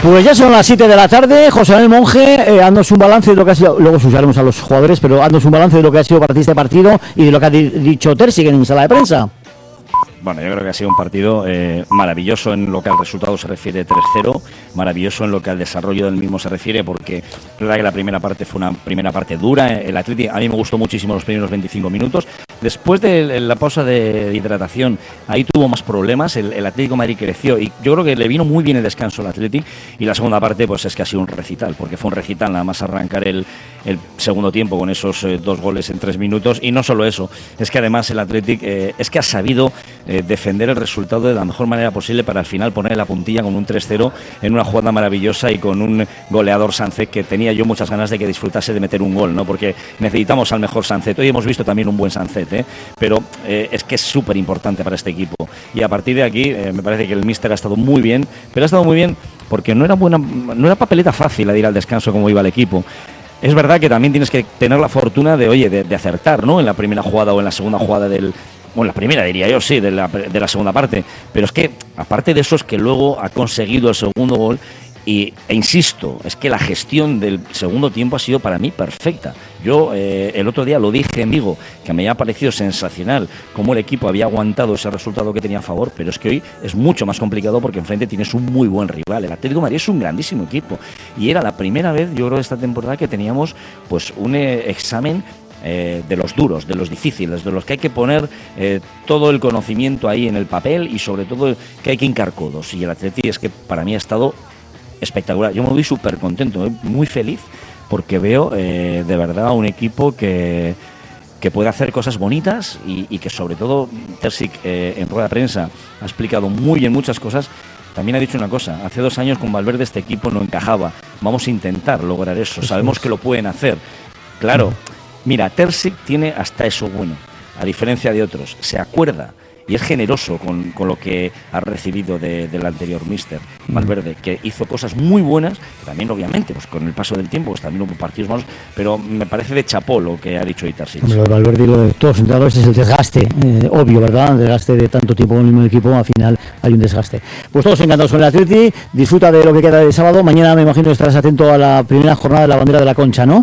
Pues ya son las 7 de la tarde. José Manuel Monge, haznos un balance de lo que ha sido, luego usaremos a los jugadores, pero haznos un balance de lo que ha sido para ti este partido y de lo que ha dicho Terzic en sala de prensa. Bueno, yo creo que ha sido un partido maravilloso en lo que al resultado se refiere, 3-0, maravilloso en lo que al desarrollo del mismo se refiere, porque es verdad que la primera parte fue una primera parte dura. El Atleti, a mí me gustó muchísimo los primeros 25 minutos. Después de la pausa de hidratación, ahí tuvo más problemas. El Atlético de Madrid creció y yo creo que le vino muy bien el descanso al Atleti. Y la segunda parte, pues es que ha sido un recital, porque fue un recital nada más arrancar el segundo tiempo con esos 2 goles en 3 minutos. Y no solo eso, es que además el Athletic es que ha sabido defender el resultado de la mejor manera posible para al final poner la puntilla con un 3-0 en una jugada maravillosa y con un goleador Sánchez que tenía yo muchas ganas de que disfrutase de meter un gol, ¿no? Porque necesitamos al mejor Sánchez. Hoy hemos visto también un buen Sánchez, pero es que es súper importante para este equipo. Y a partir de aquí me parece que el míster ha estado muy bien, pero ha estado muy bien porque no era papeleta fácil de ir al descanso como iba el equipo. Es verdad que también tienes que tener la fortuna de acertar, ¿no? En la primera jugada o en la segunda jugada la primera diría yo, sí, de la segunda parte. Pero es que, aparte de eso, es que luego ha conseguido el segundo gol e insisto, es que la gestión del segundo tiempo ha sido para mí perfecta. Yo el otro día lo dije en Vigo, que me había parecido sensacional cómo el equipo había aguantado ese resultado que tenía a favor, pero es que hoy es mucho más complicado porque enfrente tienes un muy buen rival. El Atlético de Madrid es un grandísimo equipo y era la primera vez, yo creo, esta temporada que teníamos pues un examen de los duros, de los difíciles, de los que hay que poner todo el conocimiento ahí en el papel y sobre todo que hay que hincar codos. Y el Atleti es que para mí ha estado espectacular. Yo me voy súper contento, muy feliz, porque veo de verdad un equipo que puede hacer cosas bonitas y que sobre todo Terzic en rueda de prensa ha explicado muy bien muchas cosas. También ha dicho una cosa, hace 2 años con Valverde este equipo no encajaba. Vamos a intentar lograr eso, sabemos que lo pueden hacer. Claro, mira, Terzic tiene hasta eso bueno, a diferencia de otros, se acuerda y es generoso con lo que ha recibido del anterior míster Valverde, que hizo cosas muy buenas, también obviamente pues con el paso del tiempo pues también hubo partidos malos, pero me parece de chapó lo que ha dicho Terzic. Lo de Valverde y lo de todos los entrenadores es el desgaste, obvio, ¿verdad? El desgaste de tanto tiempo en el mismo equipo, al final hay un desgaste. Pues todos encantados con el Atleti, disfruta de lo que queda de sábado, mañana me imagino que estarás atento a la primera jornada de la bandera de la Concha, ¿no?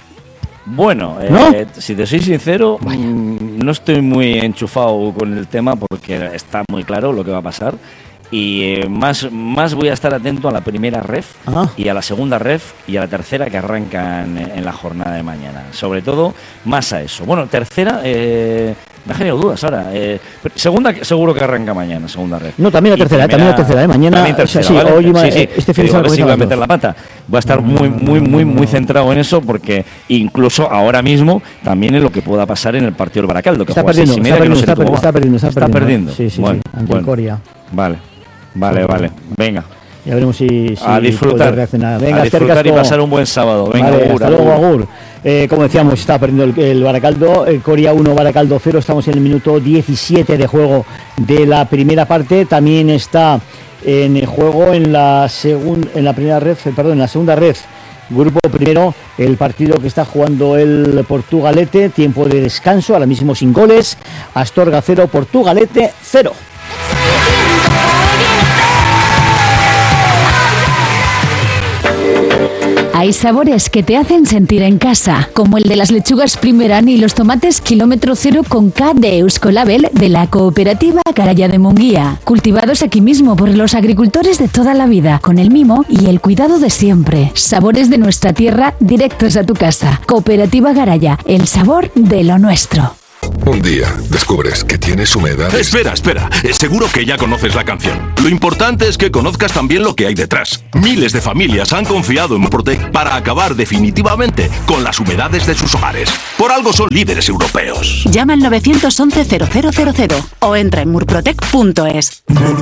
Bueno, ¿no? Si te soy sincero, no estoy muy enchufado con el tema porque está muy claro lo que va a pasar y más voy a estar atento a la primera ref y a la segunda ref y a la tercera que arrancan en la jornada de mañana. Sobre todo, más a eso. Bueno, tercera, me ha generado dudas ahora. Segunda, seguro que arranca mañana, segunda ref. No, también la tercera, mañana. También tercera, sí, ¿vale? hoy, sí. Este fin de semana voy a meter la pata. Voy a estar muy centrado en eso porque incluso ahora mismo también en lo que pueda pasar en el partido del Baracaldo, que juega 6:30, está perdiendo. Sí, bueno, ante el Coria. Vale. Venga. Ya veremos si a disfrutar, reaccionar. Venga, a disfrutar y pasar un buen sábado. Venga, vale, hasta luego, agur. Como decíamos, está perdiendo el Baracaldo, el Coria 1, Baracaldo 0. Estamos en el minuto 17 de juego de la primera parte. También está en el juego en la segunda red. Grupo primero, el partido que está jugando el Portugalete, tiempo de descanso, ahora mismo sin goles. Astorga 0, Portugalete 0. Hay sabores que te hacen sentir en casa, como el de las lechugas Primeran y los tomates kilómetro cero con K de Euskolabel de la cooperativa Garaya de Munguía, cultivados aquí mismo por los agricultores de toda la vida, con el mimo y el cuidado de siempre. Sabores de nuestra tierra directos a tu casa. Cooperativa Garaya, el sabor de lo nuestro. Un día descubres que tienes humedad. Espera. Seguro que ya conoces la canción. Lo importante es que conozcas también lo que hay detrás. Miles de familias han confiado en Murprotec para acabar definitivamente con las humedades de sus hogares. Por algo son líderes europeos. Llama al 911 0000 o entra en murprotec.es.